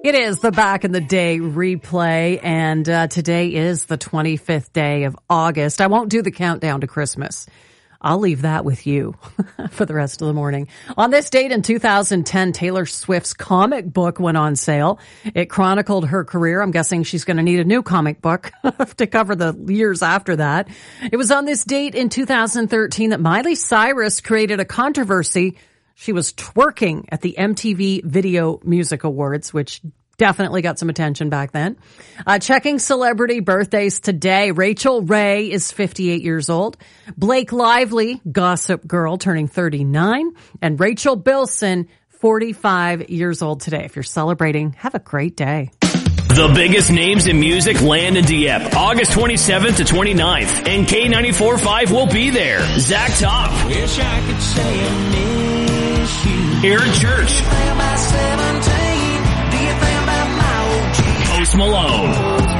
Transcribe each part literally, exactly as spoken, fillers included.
It is the Back in the Day replay, and uh, today is the twenty-fifth day of August. I won't do the countdown to Christmas. I'll leave that with you for the rest of the morning. On this date in two thousand ten, Taylor Swift's comic book went on sale. It chronicled her career. I'm guessing she's going to need a new comic book to cover the years after that. It was on this date in two thousand thirteen that Miley Cyrus created a controversy. She was twerking at the M T V Video Music Awards, which definitely got some attention back then. Uh, checking celebrity birthdays today. Rachel Ray is fifty-eight years old. Blake Lively, Gossip Girl, turning thirty-nine. And Rachel Bilson, forty-five years old today. If you're celebrating, have a great day. The biggest names in music land in Dieppe, August twenty-seventh to twenty-ninth. And K ninety-four point five will be there. Zach Top. Wish I could say I miss you. Aaron Church. Post Malone.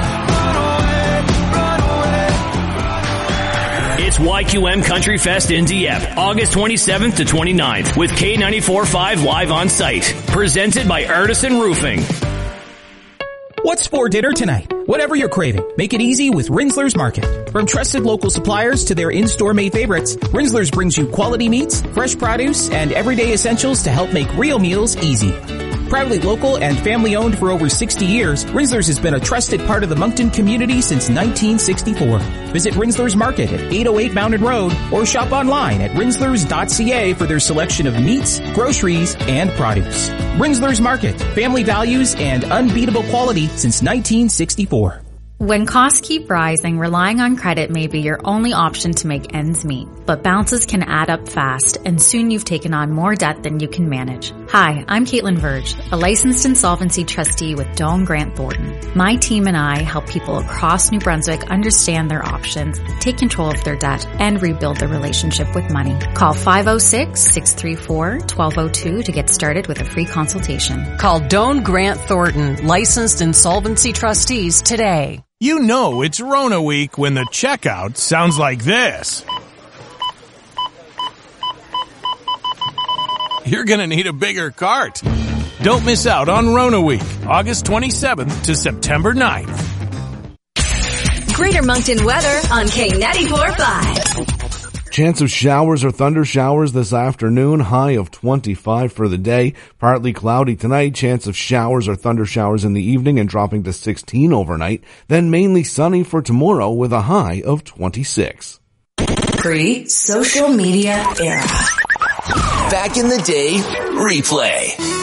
It's Y Q M Country Fest in Dieppe, August twenty-seventh to twenty-ninth, with K ninety-four point five live on site. Presented by Artisan Roofing. What's for dinner tonight? Whatever you're craving, make it easy with Rinzler's Market. From trusted local suppliers to their in-store made favorites, Rinzler's brings you quality meats, fresh produce, and everyday essentials to help make real meals easy. Proudly local and family-owned for over sixty years, Rinzler's has been a trusted part of the Moncton community since nineteen sixty-four. Visit Rinzler's Market at eight oh eight Mountain Road or shop online at rinzlers dot c a for their selection of meats, groceries, and produce. Rinzler's Market, family values and unbeatable quality since nineteen sixty-four. When costs keep rising, relying on credit may be your only option to make ends meet. But bounces can add up fast, and soon you've taken on more debt than you can manage. Hi, I'm Caitlin Verge, a licensed insolvency trustee with Doane Grant Thornton. My team and I help people across New Brunswick understand their options, take control of their debt, and rebuild their relationship with money. Call five oh six, six three four, one two oh two to get started with a free consultation. Call Doane Grant Thornton, licensed insolvency trustees, today. You know it's Rona week when the checkout sounds like this. You're gonna need a bigger cart. Don't miss out on Rona week, August twenty-seventh to September ninth. Greater Moncton weather on K ninety-four point five. Chance of showers or thunder showers this afternoon, high of twenty-five for the day. Partly cloudy tonight, chance of showers or thunder showers in the evening and dropping to sixteen overnight. Then mainly sunny for tomorrow with a high of twenty-six. Pre-social media era. Back in the Day replay.